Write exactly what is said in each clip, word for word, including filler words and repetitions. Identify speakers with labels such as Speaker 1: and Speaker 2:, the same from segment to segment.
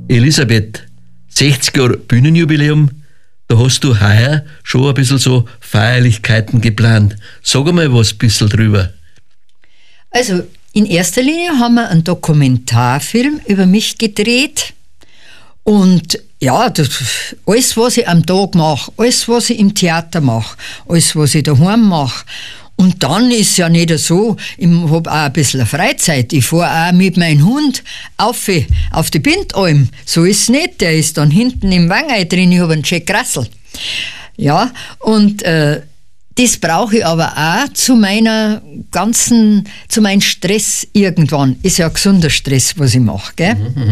Speaker 1: Elisabeth, sechzig Jahre Bühnenjubiläum, da hast du heuer schon ein bisschen so Feierlichkeiten geplant. Sag einmal was ein bisschen drüber.
Speaker 2: Also in erster Linie haben wir einen Dokumentarfilm über mich gedreht und ja, das, alles was ich am Tag mache, alles was ich im Theater mache, alles was ich daheim mache. Und dann ist ja nicht so, ich habe auch ein bisschen Freizeit. Ich fahre auch mit meinem Hund auf, auf die Bindalm. So ist es nicht. Der ist dann hinten im Wangei drin. Ich habe einen Jack Russell. Ja, und äh, das brauche ich aber auch zu meiner ganzen, zu meinem Stress irgendwann. Ist ja ein gesunder Stress, was ich mache. Gell? Mhm.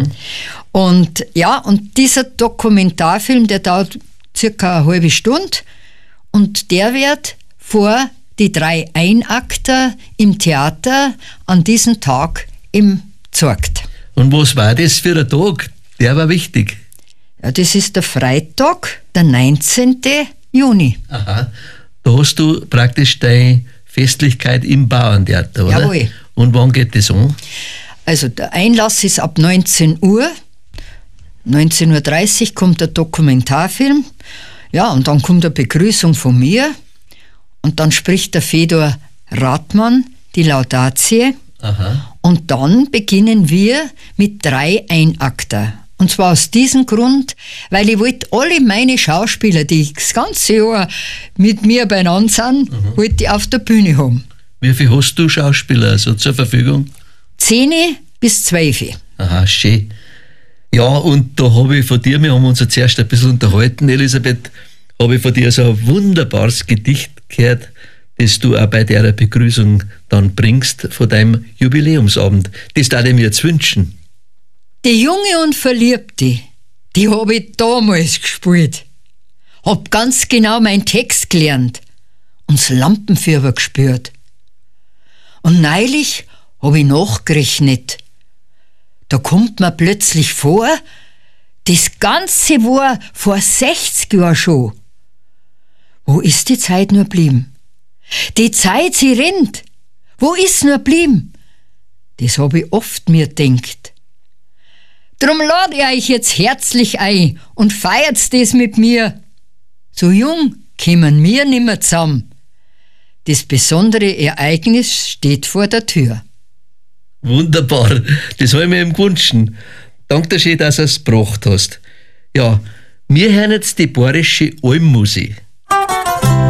Speaker 2: Und ja, und dieser Dokumentarfilm, der dauert circa eine halbe Stunde und der wird vor die drei Einakter im Theater an diesem Tag im gezeigt.
Speaker 1: Und was war das für ein Tag? Der war wichtig.
Speaker 2: Ja, das ist der Freitag, der neunzehnten Juni.
Speaker 1: Aha, da hast du praktisch deine Festlichkeit im Bauerntheater, oder?
Speaker 2: Jawohl.
Speaker 1: Und wann geht das an?
Speaker 2: Also der Einlass ist ab neunzehn Uhr. neunzehn Uhr dreißig kommt der Dokumentarfilm. Ja, und dann kommt eine Begrüßung von mir. Und dann spricht der Fedor Rathmann die Laudatie.
Speaker 1: Aha.
Speaker 2: Und dann beginnen wir mit drei Einakter. Und zwar aus diesem Grund, weil ich wollte alle meine Schauspieler, die das ganze Jahr mit mir beieinander sind, mhm. wollte ich auf der Bühne haben.
Speaker 1: Wie viel hast du Schauspieler also zur Verfügung?
Speaker 2: Zehn bis zwölf.
Speaker 1: Aha, schön. Ja, und da habe ich von dir, wir haben uns ja zuerst ein bisschen unterhalten, Elisabeth, habe ich von dir so ein wunderbares Gedicht gehört, das du auch bei der Begrüßung dann bringst von deinem Jubiläumsabend. Das darf ich mir jetzt wünschen.
Speaker 2: Die Junge und Verliebte, die habe ich damals gespielt. Hab ganz genau meinen Text gelernt und das Lampenfieber gespürt. Und neulich habe ich nachgerechnet. Da kommt mir plötzlich vor, das Ganze war vor sechzig Jahren schon. Wo ist die Zeit nur blieben? Die Zeit, sie rennt. Wo ist nur blieben? Das hab ich oft mir denkt. Drum lade ich euch jetzt herzlich ein und feiert's das mit mir. So jung kämen wir nimmer zusammen. Das besondere Ereignis steht vor der Tür.
Speaker 1: Wunderbar, das habe ich mir eben gewünscht. Danke dir schön, dass du es gebracht hast. Ja, wir hören jetzt die bayerische Almmusik.